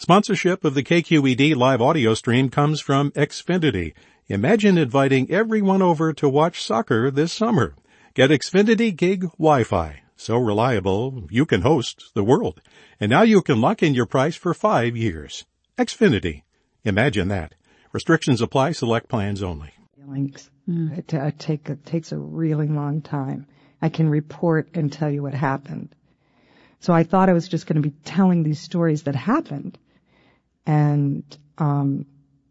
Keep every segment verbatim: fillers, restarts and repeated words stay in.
Sponsorship of the K Q E D live audio stream comes from Xfinity. Imagine inviting everyone over to watch soccer this summer. Get Xfinity Gig Wi-Fi. So reliable, you can host the world. And now you can lock in your price for five years. Xfinity. Imagine that. Restrictions apply. Select plans only. Feelings. Mm. It, it, take, it takes a really long time. I can report and tell you what happened. So I thought I was just going to be telling these stories that happened. And, um,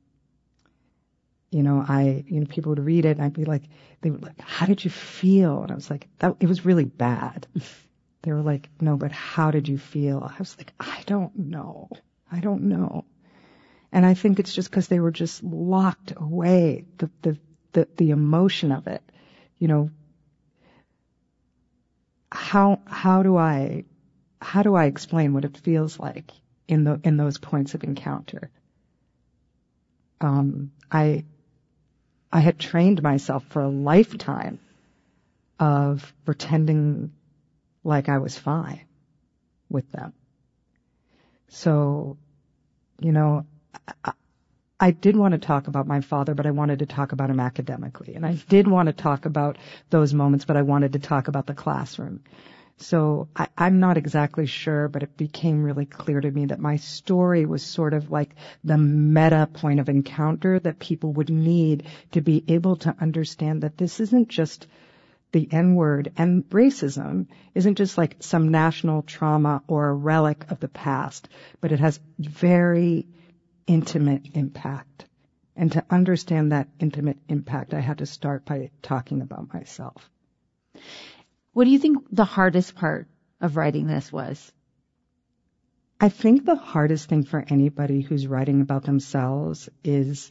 you know, I, you know, people would read it and I'd be like, they were like, how did you feel? And I was like, that, it was really bad. They were like, no, but how did you feel? I was like, I don't know. I don't know. And I think it's just because they were just locked away, the, the, the, the emotion of it. You know, how, how do I, how do I explain what it feels like in the, in those points of encounter? Um, I, I had trained myself for a lifetime of pretending like I was fine with them. So, you know, I, I did want to talk about my father, but I wanted to talk about him academically. And I did want to talk about those moments, but I wanted to talk about the classroom. So I, I'm not exactly sure, but it became really clear to me that my story was sort of like the meta point of encounter that people would need to be able to understand that this isn't just the N-word, and racism isn't just like some national trauma or a relic of the past, but it has very intimate impact. And to understand that intimate impact, I had to start by talking about myself. What do you think the hardest part of writing this was? I think the hardest thing for anybody who's writing about themselves is,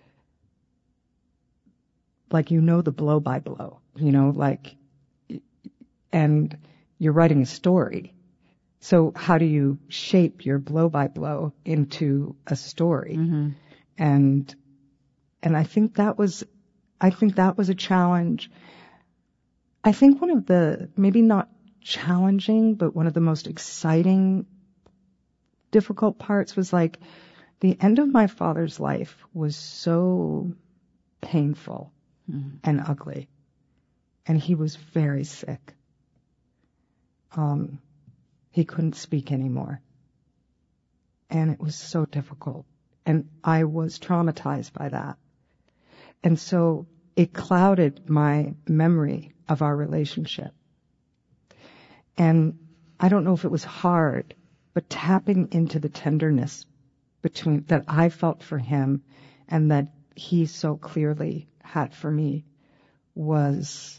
like, you know, the blow by blow, you know, like, and you're writing a story. So how do you shape your blow by blow into a story? Mm-hmm. And, and I think that was, I think that was a challenge. I think one of the, maybe not challenging, but one of the most exciting, difficult parts was like the end of my father's life was so painful mm-hmm. and ugly. And he was very sick. Um, he couldn't speak anymore. And it was so difficult. And I was traumatized by that. And so it clouded my memory of our relationship. And I don't know if it was hard, but tapping into the tenderness between that I felt for him and that he so clearly had for me was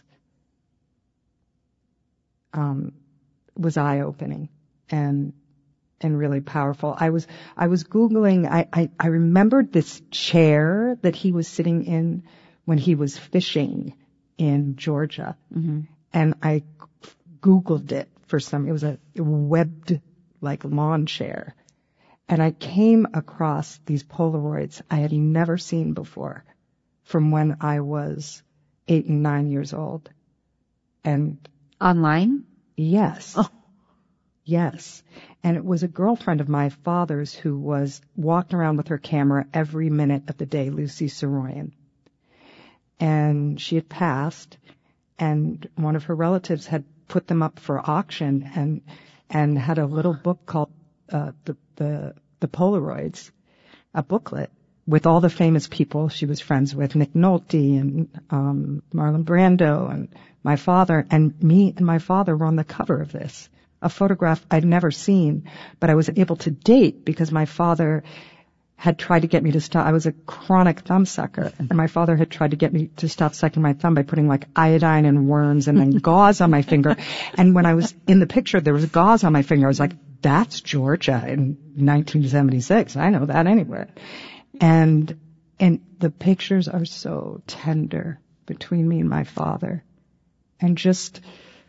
um was eye-opening and and really powerful. I was I was Googling, I, I, I remembered this chair that he was sitting in when he was fishing in Georgia. Mm-hmm. And I Googled it for some, it was a webbed, like, lawn chair. And I came across these Polaroids I had never seen before from when I was eight and nine years old. And online? Yes. Oh. Yes. And it was a girlfriend of my father's who was walking around with her camera every minute of the day, Lucy Saroyan. And she had passed, and one of her relatives had put them up for auction and and had a little book called uh, the the the Polaroids, a booklet with all the famous people she was friends with, Nick Nolte and um, Marlon Brando and my father, and me and my father were on the cover of this, a photograph I'd never seen, but I was able to date because my father had tried to get me to stop. I was a chronic thumb sucker, and my father had tried to get me to stop sucking my thumb by putting like iodine and worms and then gauze on my finger. And when I was in the picture, there was gauze on my finger. I was like, that's Georgia in nineteen seventy-six. I know that anywhere. And, and the pictures are so tender between me and my father. And just,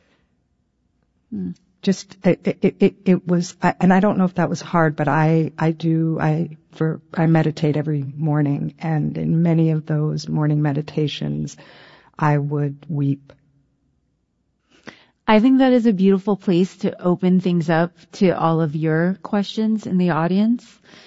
just, it, it, it, it was, and I don't know if that was hard, but I, I do, I, for, I meditate every morning, and in many of those morning meditations, I would weep. I think that is a beautiful place to open things up to all of your questions in the audience.